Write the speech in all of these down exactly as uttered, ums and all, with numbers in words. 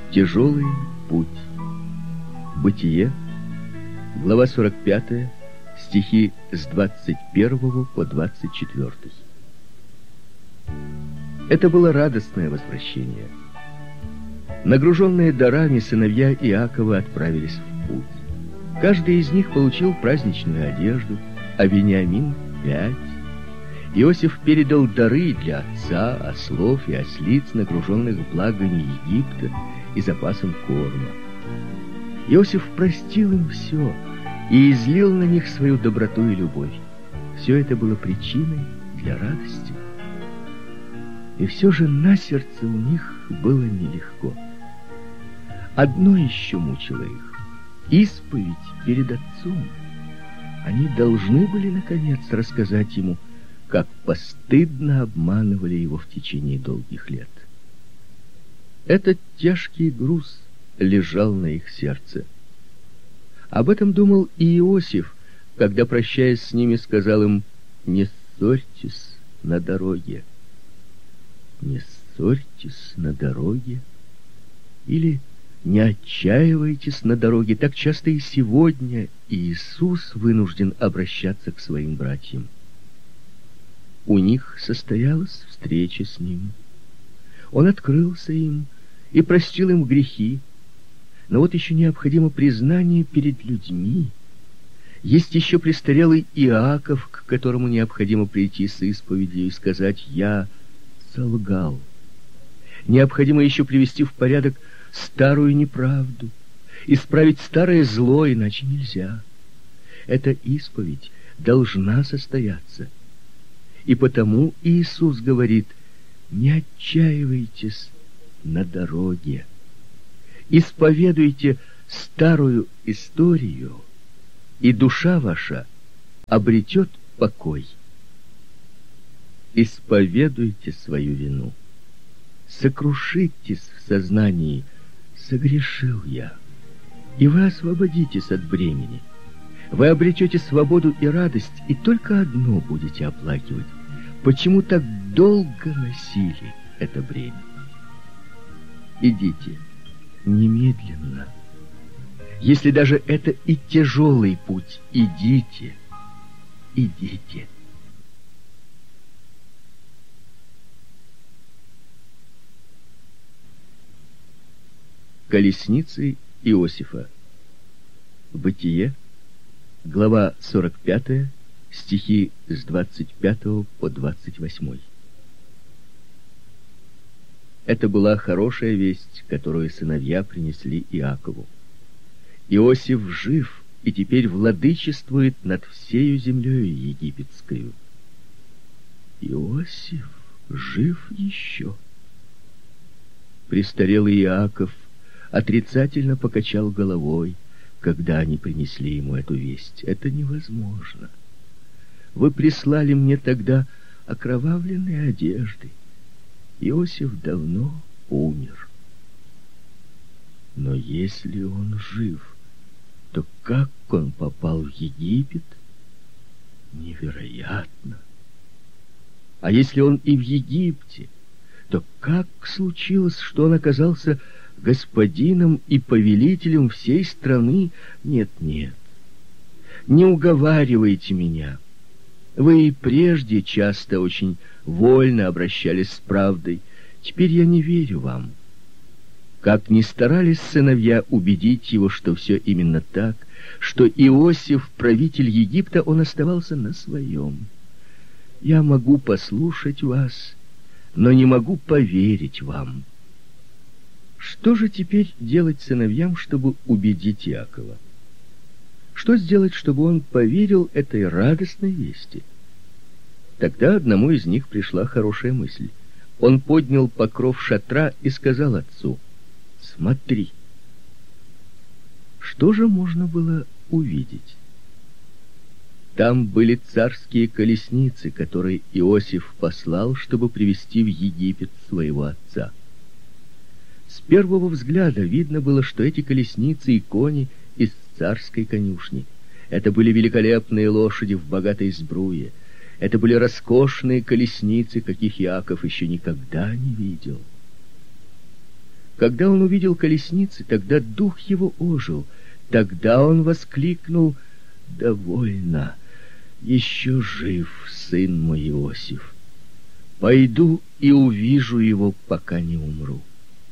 Тяжелый путь. Бытие, глава сорок пятая, стихи с двадцать первого по двадцать четвёртый. Это было радостное возвращение. Нагруженные дарами сыновья Иакова отправились в путь. Каждый из них получил праздничную одежду, а Вениамин — пять. Иосиф передал дары для отца, ослов и ослиц, нагруженных благами Египта и запасом корма. Иосиф простил им все и излил на них свою доброту и любовь. Все это было причиной для радости. И все же на сердце у них было нелегко. Одно еще мучило их — исповедь перед отцом. Они должны были, наконец, рассказать ему, как постыдно обманывали его в течение долгих лет. Этот тяжкий груз лежал на их сердце. Об этом думал и Иосиф, когда, прощаясь с ними, сказал им: «Не ссорьтесь на дороге». «Не ссорьтесь на дороге» или «не отчаивайтесь на дороге». Так часто и сегодня Иисус вынужден обращаться к своим братьям. У них состоялась встреча с Ним. Он открылся им и простил им грехи. Но вот еще необходимо признание перед людьми. Есть еще престарелый Иаков, к которому необходимо прийти с исповедью и сказать: «Я солгал». Необходимо еще привести в порядок старую неправду, исправить старое зло, иначе нельзя. Эта исповедь должна состояться. И потому Иисус говорит: «Не отчаивайтесь на дороге. Исповедуйте старую историю, и душа ваша обретет покой». Исповедуйте свою вину. Сокрушитесь в сознании: «Согрешил я», и вы освободитесь от бремени. Вы обретете свободу и радость, и только одно будете оплакивать: почему так долго носили это бремя. Идите немедленно. Если даже это и тяжелый путь, идите, идите. Колесницы Иосифа. Бытие, глава сорок пятая, стихи с двадцать пятого по двадцать восьмой. Это была хорошая весть, которую сыновья принесли Иакову. Иосиф жив и теперь владычествует над всею землею египетскою. Иосиф жив еще. Престарелый Иаков отрицательно покачал головой, когда они принесли ему эту весть. «Это невозможно. Вы прислали мне тогда окровавленные одежды. Иосиф давно умер. Но если он жив, то как он попал в Египет? Невероятно! А если он и в Египте, то как случилось, что он оказался господином и повелителем всей страны? Нет, нет, не уговаривайте меня. Вы и прежде часто очень вольно обращались с правдой. Теперь я не верю вам». Как ни старались сыновья убедить его, что все именно так, что Иосиф — правитель Египта, он оставался на своем. «Я могу послушать вас, но не могу поверить вам». Что же теперь делать сыновьям, чтобы убедить Иакова? Что сделать, чтобы он поверил этой радостной вести? Тогда одному из них пришла хорошая мысль. Он поднял покров шатра и сказал отцу: «Смотри». Что же можно было увидеть? Там были царские колесницы, которые Иосиф послал, чтобы привести в Египет своего отца. С первого взгляда видно было, что эти колесницы и кони из царской конюшни. Это были великолепные лошади в богатой сбруе. Это были роскошные колесницы, каких Иаков еще никогда не видел. Когда он увидел колесницы, тогда дух его ожил. Тогда он воскликнул: «Довольно, еще жив сын мой Иосиф. Пойду и увижу его, пока не умру».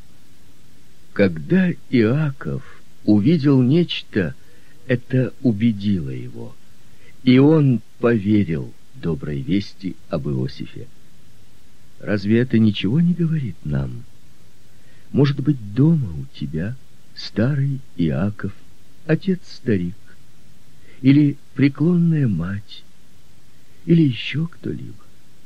Когда Иаков увидел нечто, это убедило его, и он поверил доброй вести об Иосифе. Разве это ничего не говорит нам? Может быть, дома у тебя старый Иаков, отец-старик, или преклонная мать, или еще кто-либо.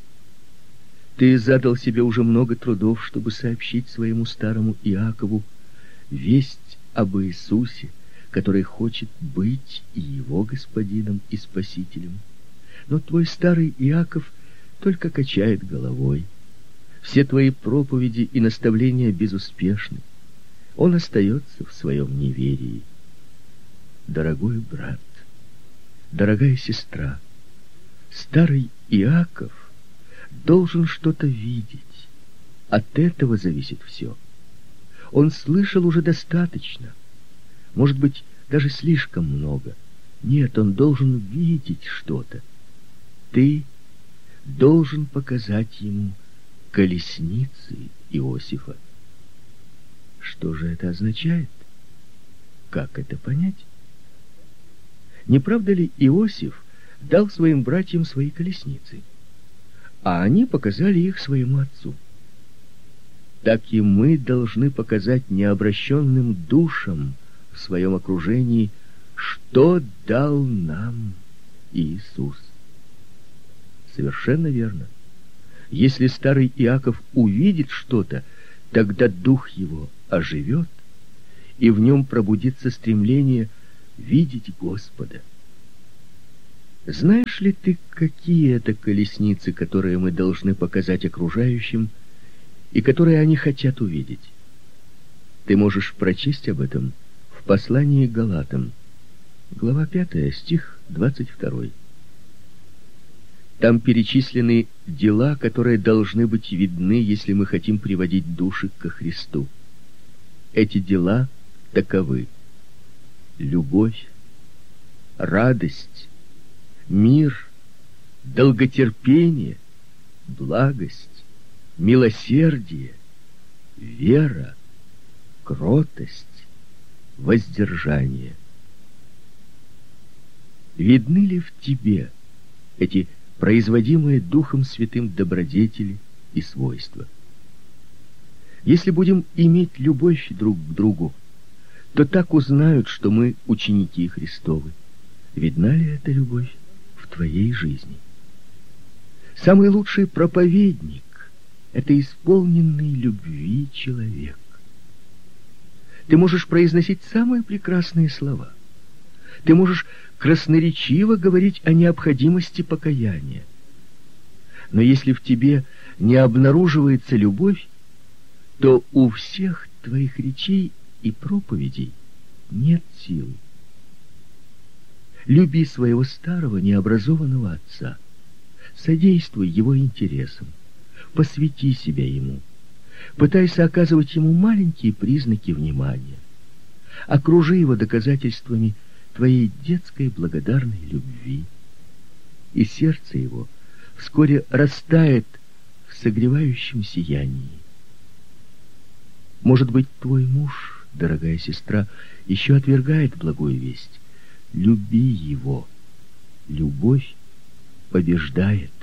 Ты задал себе уже много трудов, чтобы сообщить своему старому Иакову весть об Иисусе, который хочет быть и его господином, и спасителем. Но твой старый Иаков только качает головой. Все твои проповеди и наставления безуспешны. Он остается в своем неверии. Дорогой брат, дорогая сестра, старый Иаков должен что-то видеть. От этого зависит все. Он слышал уже достаточно. Может быть, даже слишком много. Нет, он должен видеть что-то. Ты должен показать ему колесницы Иосифа. Что же это означает? Как это понять? Не правда ли Иосиф дал своим братьям свои колесницы, а они показали их своему отцу? Так и мы должны показать необращенным душам в своем окружении, что дал нам Иисус. Совершенно верно. Если старый Иаков увидит что-то, тогда дух его оживет, и в нем пробудится стремление видеть Господа. Знаешь ли ты, какие это колесницы, которые мы должны показать окружающим, и которые они хотят увидеть? Ты можешь прочесть об этом в послании к Галатам, глава пятая, стих двадцать второй. Там перечислены дела, которые должны быть видны, если мы хотим приводить души ко Христу. Эти дела таковы: любовь, радость, мир, долготерпение, благость, милосердие, вера, кротость, воздержание. Видны ли в тебе эти производимые Духом Святым добродетели и свойства? Если будем иметь любовь друг к другу, то так узнают, что мы ученики Христовы. Видна ли эта любовь в твоей жизни? Самый лучший проповедник — это исполненный любви человек. Ты можешь произносить самые прекрасные слова. Ты можешь красноречиво говорить о необходимости покаяния. Но если в тебе не обнаруживается любовь, то у всех твоих речей и проповедей нет силы. Люби своего старого необразованного отца. Содействуй его интересам. Посвяти себя ему. Пытайся оказывать ему маленькие признаки внимания. Окружи его доказательствами твоей детской благодарной любви, и сердце его вскоре растает в согревающем сиянии. Может быть, твой муж, дорогая сестра, еще отвергает благую весть. Люби его. Любовь побеждает.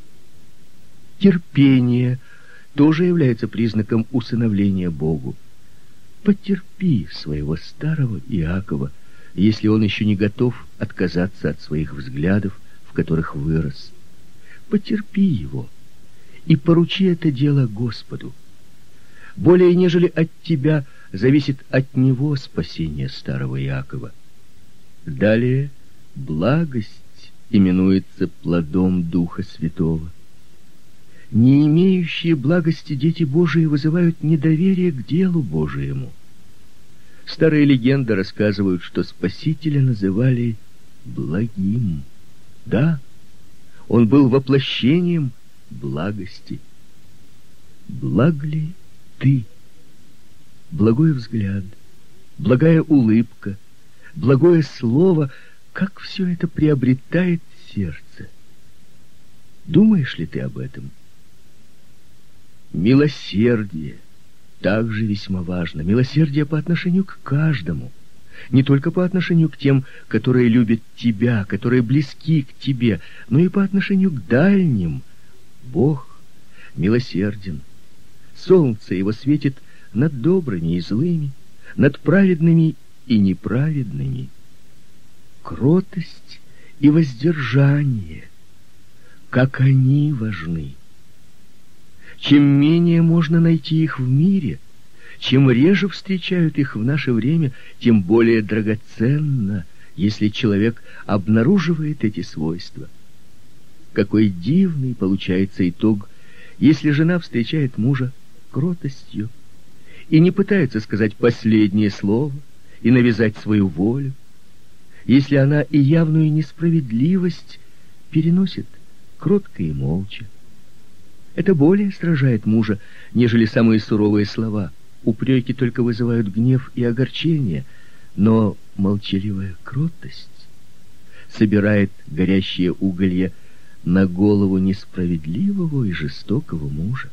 Терпение тоже является признаком усыновления Богу. Потерпи своего старого Иакова, если он еще не готов отказаться от своих взглядов, в которых вырос. Потерпи его и поручи это дело Господу. Более нежели от тебя зависит от него спасение старого Иакова. Далее благость именуется плодом Духа Святого. Не имеющие благости дети Божии вызывают недоверие к делу Божиему. Старые легенды рассказывают, что Спасителя называли благим. Да, он был воплощением благости. Благ ли ты? благой взгляд, благая улыбка, благое слово, как все это приобретает сердце. Думаешь ли ты об этом? Милосердие также весьма важно. Милосердие по отношению к каждому. Не только по отношению к тем, которые любят тебя, которые близки к тебе, но и по отношению к дальним. Бог милосерден. Солнце его светит над добрыми и злыми, над праведными и неправедными. Кротость и воздержание, как они важны. Чем менее можно найти их в мире, чем реже встречают их в наше время, тем более драгоценно, если человек обнаруживает эти свойства. Какой дивный получается итог, если жена встречает мужа кротостью и не пытается сказать последнее слово и навязать свою волю, если она и явную несправедливость переносит кротко и молча. Это более сражает мужа, нежели самые суровые слова. Упреки только вызывают гнев и огорчение, но молчаливая кротость собирает горящие уголья на голову несправедливого и жестокого мужа.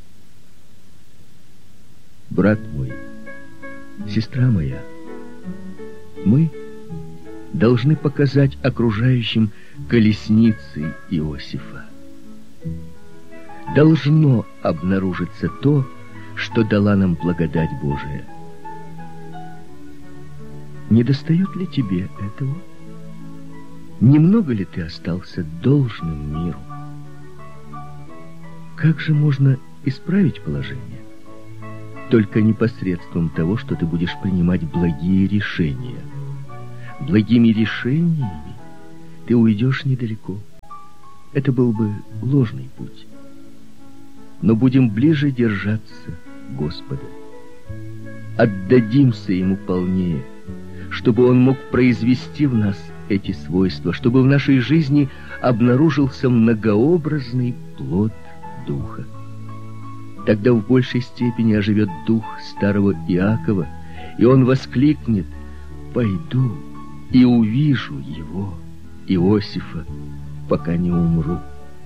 Брат мой, сестра моя, мы должны показать окружающим колесницы Иосифа. Должно обнаружиться то, что дала нам благодать Божия. Не достает ли тебе этого? Немного ли ты остался должным миру? Как же можно исправить положение? Только непосредством того, что ты будешь принимать благие решения. Благими решениями ты уйдешь недалеко. Это был бы ложный путь. Но будем ближе держаться Господа. Отдадимся Ему полнее, чтобы Он мог произвести в нас эти свойства, чтобы в нашей жизни обнаружился многообразный плод Духа. Тогда в большей степени оживет дух старого Иакова, и он воскликнет: «Пойду и увижу его, Иосифа, пока не умру».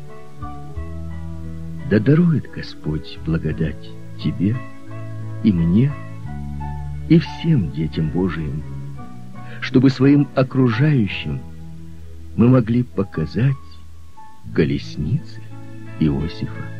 Да дарует Господь благодать тебе и мне, и всем детям Божиим, чтобы своим окружающим мы могли показать колесницы Иосифа.